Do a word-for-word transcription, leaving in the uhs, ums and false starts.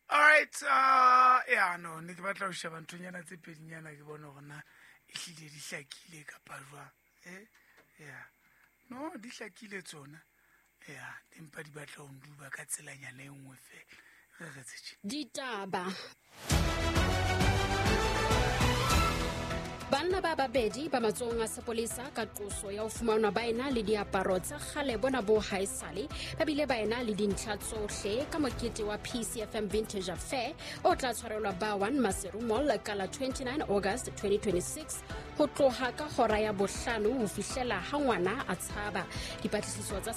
All right, uh yeah no ne ke batla ho sheba ntonyana tse pedinyana ke bona gona e hlile di hlakile ka parwa eh yeah no di hlakile tsona yeah empa di batla ho nduba ka tselanyana e nngwe fela re tse ditaba. Banna ba babedi ba matsohong a sepolesa ka qoso ya ho fumanwa ba ena le diaparo tsa kgale bona bo haesale ba bile ba ena le dintlha tsohle ka mokete wa P C F M Vintage Affair o tla tshwarelwa ba one Maseru Mall ka la twenty-nine August twenty twenty-six ho tloha ka hora ya bohlano ho fihlela ha ngwana a tshaba. Dipatlisiso tsa